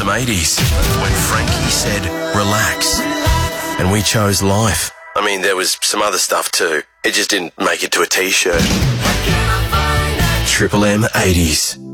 some 80s when Frankie said, relax. And we chose life. I mean, there was some other stuff too. It just didn't make it to a T-shirt. Triple M 80s.